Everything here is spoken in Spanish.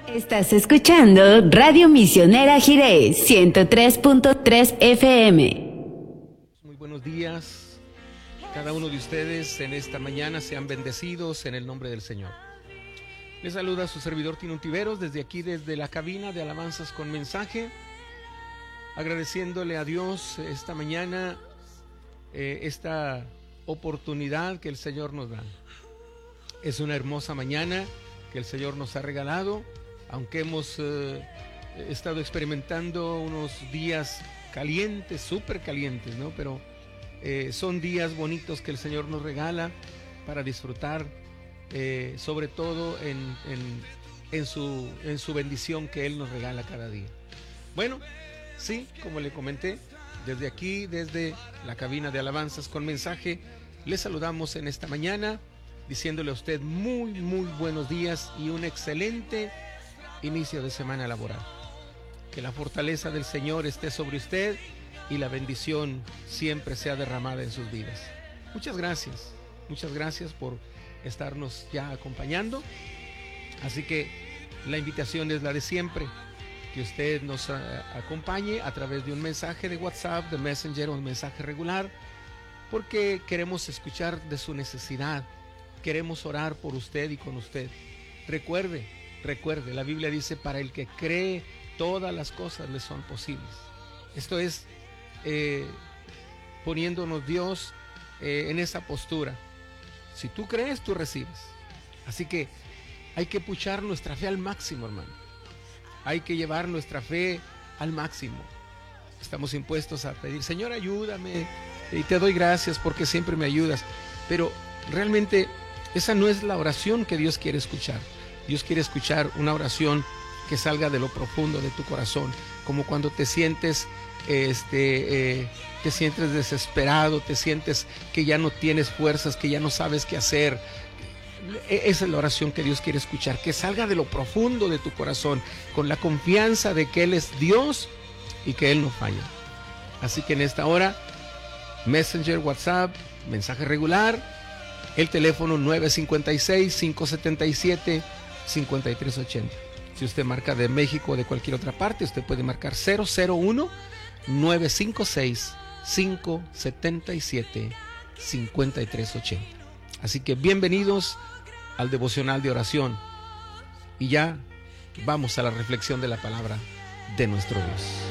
Estás escuchando Radio Misionera Jiré 103.3 FM. Muy buenos días. Cada uno de ustedes en esta mañana sean bendecidos en el nombre del Señor. Les saluda su servidor Tino Tiveros desde aquí, desde la cabina de Alabanzas con Mensaje, agradeciéndole a Dios esta mañana esta oportunidad que el Señor nos da. Es una hermosa mañana que el Señor nos ha regalado, aunque hemos estado experimentando unos días calientes, súper calientes, ¿no? Pero son días bonitos que el Señor nos regala para disfrutar, sobre todo en su bendición que Él nos regala cada día. Bueno, sí, como le comenté, desde aquí, desde la cabina de Alabanzas con Mensaje, le saludamos en esta mañana, diciéndole a usted muy buenos días y un excelente inicio de semana laboral. Que la fortaleza del Señor esté sobre usted y la bendición siempre sea derramada en sus vidas. Muchas gracias por estarnos ya acompañando. Así que la invitación es la de siempre, que usted nos acompañe a través de un mensaje de WhatsApp, de Messenger o un mensaje regular, porque queremos escuchar de su necesidad. Queremos orar por usted y con usted. Recuerde, la Biblia dice, para el que cree, todas las cosas le son posibles. Esto es poniéndonos Dios en esa postura. Si tú crees, tú recibes. Así que hay que puchar nuestra fe al máximo, hermano. Hay que llevar nuestra fe al máximo. Estamos impuestos a pedir, Señor, ayúdame, y te doy gracias porque siempre me ayudas. Pero realmente esa no es la oración que Dios quiere escuchar. Dios quiere escuchar una oración que salga de lo profundo de tu corazón, como cuando te sientes desesperado, te sientes que ya no tienes fuerzas, que ya no sabes qué hacer. Esa es la oración que Dios quiere escuchar, que salga de lo profundo de tu corazón, con la confianza de que Él es Dios y que Él no falla. Así que en esta hora, Messenger, WhatsApp, mensaje regular, el teléfono 956-577-5380. Si usted marca de México o de cualquier otra parte, usted puede marcar 001-956-577-5380. Así que bienvenidos al devocional de oración. Y ya vamos a la reflexión de la palabra de nuestro Dios.